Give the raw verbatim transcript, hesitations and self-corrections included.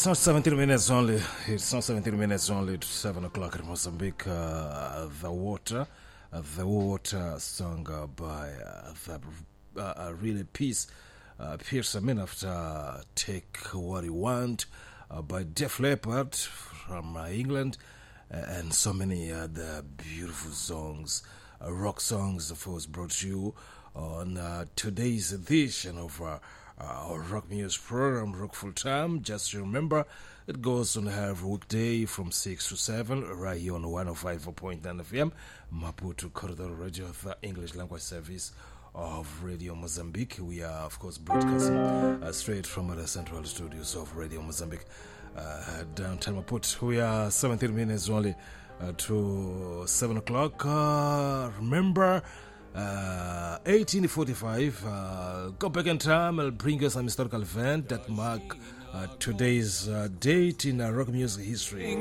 It's not seventeen minutes only. It's not seventeen minutes only. It's seven o'clock in Mozambique. Uh, the Water, uh, the Water song uh, by uh, the uh, really Peace, uh, Pierce after Take What You Want uh, by Def Leppard from uh, England, uh, and so many other beautiful songs, uh, rock songs, of course, brought to you on uh, today's edition of uh, our rock music program, Rock Full Time. Just remember, it goes on every weekday from six to seven, right here on one oh five point nine F M, Maputo Corridor Radio, the English language service of Radio Mozambique. We are, of course, broadcasting uh, straight from the central studios of Radio Mozambique, uh, downtown Maputo. We are seventeen minutes only uh, to seven o'clock. Uh, remember, Uh, eighteen forty-five, uh, go back in time. I'll bring you some historical event that mark uh, today's uh, date in uh, rock music history.